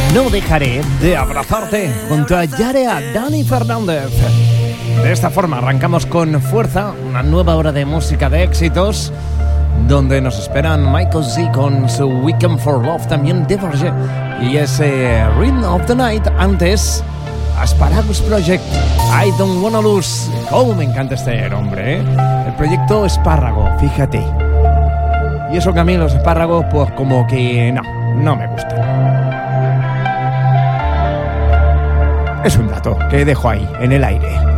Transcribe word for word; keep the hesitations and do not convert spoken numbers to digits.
No dejaré de abrazarte junto a Yarea Dani Fernández. De esta forma arrancamos con fuerza una nueva hora de música de éxitos, donde nos esperan Michael Z con su Weekend for Love, también Deverge y ese Rhythm of the Night. Antes, Asparagus Project, I Don't Wanna Lose. Cómo me encanta este nombre, ¿eh? El proyecto Espárrago, fíjate. Y eso que a mí los espárragos, pues como que no, no me gustan. Es un dato que dejo ahí, en el aire.